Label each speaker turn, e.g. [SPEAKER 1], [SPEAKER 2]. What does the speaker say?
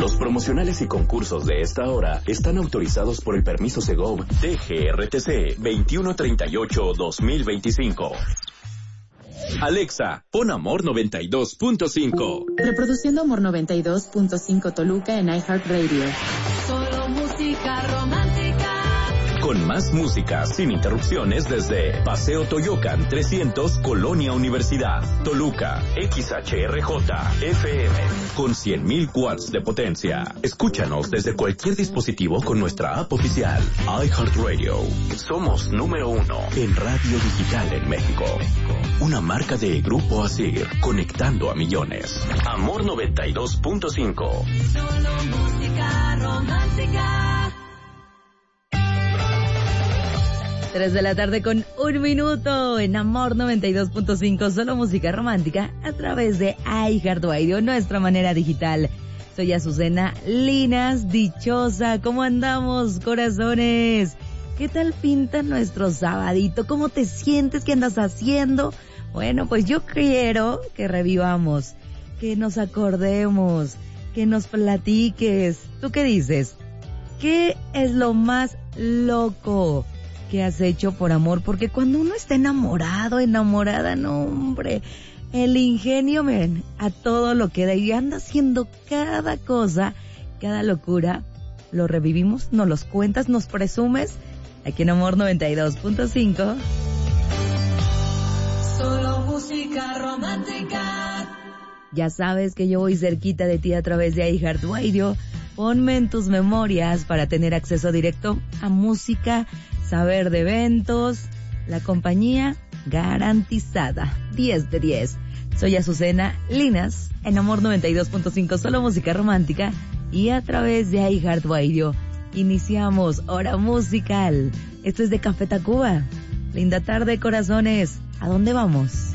[SPEAKER 1] Los promocionales y concursos de esta hora están autorizados por el permiso Segov DGRTC 2138-2025. Alexa, pon Amor 92.5.
[SPEAKER 2] Reproduciendo Amor 92.5 Toluca en iHeartRadio.
[SPEAKER 3] Solo música romántica.
[SPEAKER 1] Con más música sin interrupciones desde Paseo Toyocan 300, Colonia Universidad, Toluca, XHRJ, FM, con 100.000 watts de potencia. Escúchanos desde cualquier dispositivo con nuestra app oficial, iHeartRadio. Somos número 1 en radio digital en México. Una marca de Grupo Asir, conectando a millones. Amor 92.5.
[SPEAKER 3] Solo música romántica.
[SPEAKER 4] 3 de la tarde con 1 minuto en Amor 92.5, solo música romántica a través de iHeartRadio, nuestra manera digital. Soy Azucena Linas, dichosa. ¿Cómo andamos, corazones? ¿Qué tal pinta nuestro sabadito? ¿Cómo te sientes? ¿Qué andas haciendo? Bueno, pues yo quiero que revivamos, que nos acordemos, que nos platiques. ¿Tú qué dices? ¿Qué es lo más loco que has hecho por amor? Porque cuando uno está enamorado, enamorada, no, hombre, el ingenio, ven, a todo lo que da y anda haciendo cada cosa, cada locura. Lo revivimos, nos los cuentas, nos presumes, aquí en Amor 92.5.
[SPEAKER 3] Solo música romántica.
[SPEAKER 4] Ya sabes que yo voy cerquita de ti a través de iHeartRadio. Ponme en tus memorias para tener acceso directo a música, saber de eventos, la compañía garantizada. 10 de 10. Soy Azucena Linas, en Amor 92.5, solo música romántica, y a través de iHeartRadio. Iniciamos Hora Musical. Esto es de Café Tacuba. Linda tarde, corazones. ¿A dónde vamos?